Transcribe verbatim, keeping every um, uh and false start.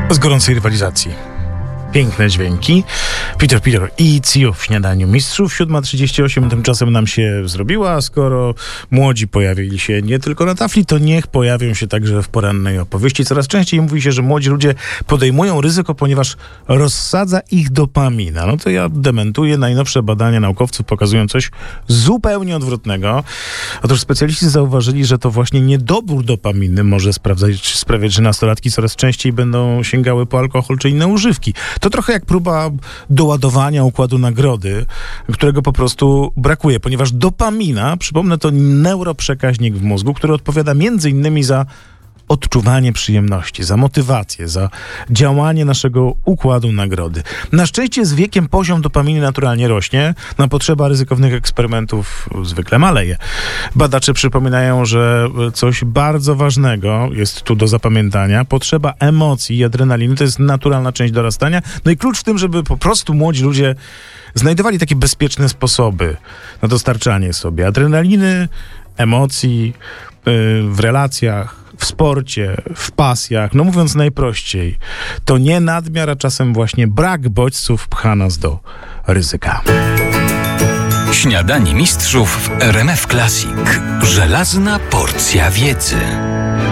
z gorącej rywalizacji. Piękne dźwięki. Peter, Peter i Cio w Śniadaniu Mistrzów. siódma trzydzieści osiem tymczasem nam się zrobiła, a skoro młodzi pojawili się nie tylko na tafli, to niech pojawią się także w porannej opowieści. Coraz częściej mówi się, że młodzi ludzie podejmują ryzyko, ponieważ rozsadza ich dopamina. No to ja dementuję. Najnowsze badania naukowców pokazują coś zupełnie odwrotnego. Otóż specjaliści zauważyli, że to właśnie niedobór dopaminy może sprawdzać, sprawiać, że nastolatki coraz częściej będą sięgały po alkohol czy inne używki. To trochę jak próba doładowania układu nagrody, którego po prostu brakuje, ponieważ dopamina, przypomnę, to neuroprzekaźnik w mózgu, który odpowiada między innymi za odczuwanie przyjemności, za motywację, za działanie naszego układu nagrody. Na szczęście z wiekiem poziom dopaminy naturalnie rośnie, na potrzeba ryzykownych eksperymentów zwykle maleje. Badacze przypominają, że coś bardzo ważnego jest tu do zapamiętania. Potrzeba emocji i adrenaliny to jest naturalna część dorastania. No i klucz w tym, żeby po prostu młodzi ludzie znajdowali takie bezpieczne sposoby na dostarczanie sobie adrenaliny, emocji yy, w relacjach, w sporcie, w pasjach, no mówiąc najprościej, to nie nadmiar, a czasem właśnie brak bodźców pcha nas do ryzyka. Śniadanie Mistrzów w R M F Classic. Żelazna porcja wiedzy.